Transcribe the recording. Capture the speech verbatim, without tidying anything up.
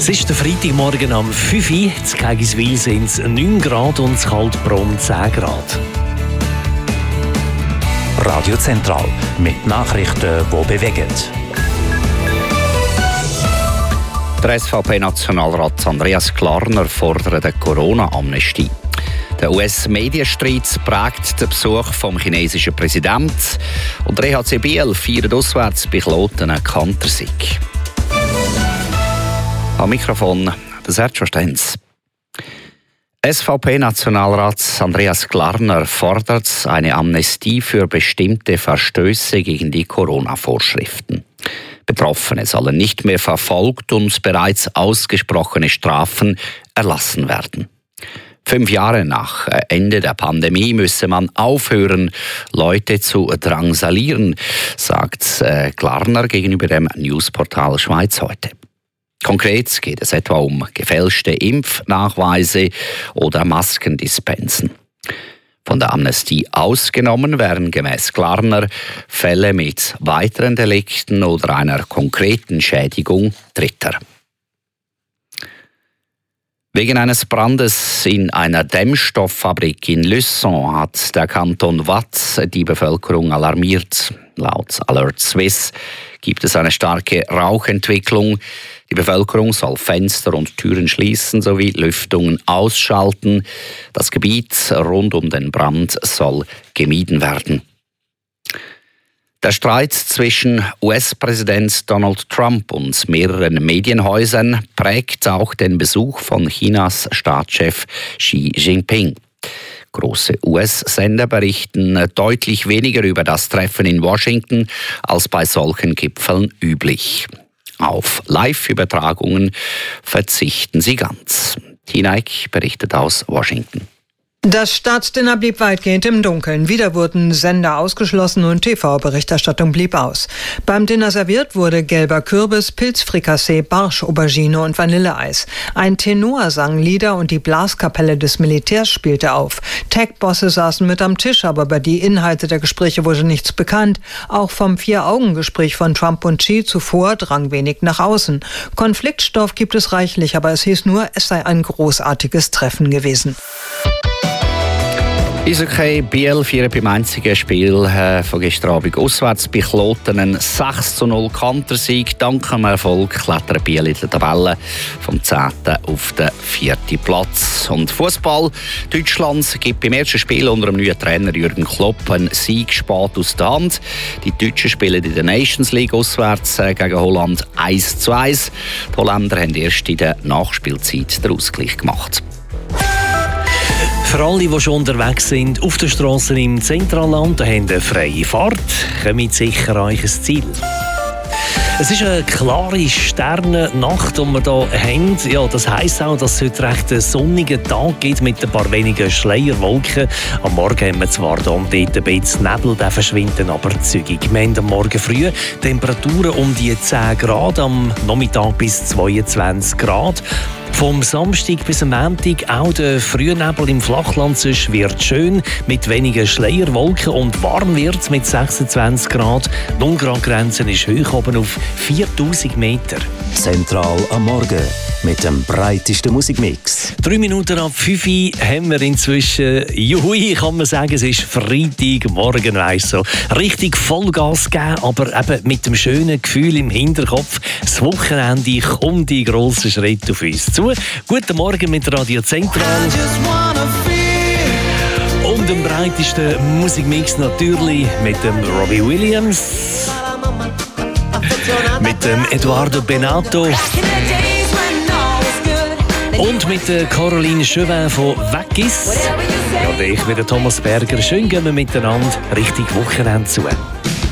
Es ist der Freitagmorgen am fünf Uhr. In Geggiswil sind es neun Grad und in Kaltbrunn zehn Grad. Radio Zentral mit Nachrichten, die bewegen. Der S V P-Nationalrat Andreas Klarner fordert eine Corona-Amnestie. Der U S-Medienstreit prägt den Besuch vom chinesischen Präsidenten und der E H C Biel feiert auswärts bei Kloten einen Kantersieg. Am Mikrofon der Sergio Stenz. S V P-Nationalrat Andreas Klarner fordert eine Amnestie für bestimmte Verstöße gegen die Corona-Vorschriften. Betroffene sollen nicht mehr verfolgt und bereits ausgesprochene Strafen erlassen werden. Fünf Jahre nach Ende der Pandemie müsse man aufhören, Leute zu drangsalieren, sagt Klarner gegenüber dem Newsportal Schweiz heute. Konkret geht es etwa um gefälschte Impfnachweise oder Maskendispensen. Von der Amnestie ausgenommen wären gemäß Klarner Fälle mit weiteren Delikten oder einer konkreten Schädigung Dritter. Wegen eines Brandes in einer Dämmstofffabrik in Luçon hat der Kanton Waadt die Bevölkerung alarmiert. Laut Alert Swiss gibt es eine starke Rauchentwicklung. Die Bevölkerung soll Fenster und Türen schließen sowie Lüftungen ausschalten. Das Gebiet rund um den Brand soll gemieden werden. Der Streit zwischen U S-Präsident Donald Trump und mehreren Medienhäusern prägt auch den Besuch von Chinas Staatschef Xi Jinping. Große U S-Sender berichten deutlich weniger über das Treffen in Washington als bei solchen Gipfeln üblich. Auf Live-Übertragungen verzichten sie ganz. Tineik berichtet aus Washington. Das Staatsdinner blieb weitgehend im Dunkeln. Wieder wurden Sender ausgeschlossen und T V-Berichterstattung blieb aus. Beim Dinner serviert wurde gelber Kürbis, Pilzfrikassee, Barsch, Aubergine und Vanilleeis. Ein Tenor sang Lieder und die Blaskapelle des Militärs spielte auf. Tech-Bosse saßen mit am Tisch, aber über die Inhalte der Gespräche wurde nichts bekannt. Auch vom Vier-Augen-Gespräch von Trump und Xi zuvor drang wenig nach außen. Konfliktstoff gibt es reichlich, aber es hieß nur, es sei ein großartiges Treffen gewesen. Eishockey Biel feiert beim einzigen Spiel äh, von gestern Abend auswärts bei Kloten einen sechs zu null Kantersieg. Dank dem Erfolg klettert Biel in der Tabelle vom zehnten auf den vierten Platz. Und Fußball Deutschland gibt beim ersten Spiel unter dem neuen Trainer Jürgen Klopp einen Sieg spät aus der Hand. Die Deutschen spielen in der Nations League auswärts äh, gegen Holland eins zu eins. Die Holländer haben erst in der Nachspielzeit den Ausgleich gemacht. Für alle, die schon unterwegs sind, auf den Strassen im Zentralland, da haben eine freie Fahrt, kommt sicher an euch Ziel. Es ist eine klare Sternennacht, die wir hier haben. Ja, das heisst auch, dass es heute recht einen sonnigen Tag gibt mit ein paar wenigen Schleierwolken. Am Morgen haben wir zwar hier und dort ein bisschen Nebel, der verschwindet aber zügig. Wir haben am Morgen früh Temperaturen um die zehn Grad, am Nachmittag bis zweiundzwanzig Grad. Vom Samstag bis am Montag auch der Frühnebel im Flachland. Sonst wird schön mit wenigen Schleierwolken und warm wird es mit sechsundzwanzig Grad. Die Null-Grad-Grenze ist hoch oben auf viertausend Meter. Zentral am Morgen mit dem breitesten Musikmix. Drei Minuten ab fünf Uhr haben wir inzwischen, juhui, kann man sagen, es ist Freitagmorgen, weißt du. So. Richtig Vollgas geben, aber eben mit dem schönen Gefühl im Hinterkopf. Das Wochenende kommt in grossen Schritt auf uns zu. Guten Morgen mit Radio Zentral. Und dem breitesten Musikmix natürlich mit dem Robbie Williams, mit dem Eduardo Benato und mit der Caroline Chauvin von Weggis. Ja, und ich bin der Thomas Berger. Schön gehen wir miteinander Richtung Wochenende zu.